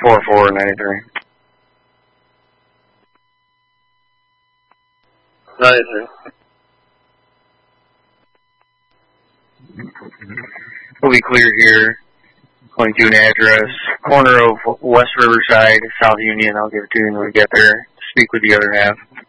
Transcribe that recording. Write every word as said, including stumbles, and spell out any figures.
four four ninety-three. ninety-three. We'll be clear here. Going to an address, corner of West Riverside, South Union. I'll give it to you when we get there. Speak with the other half.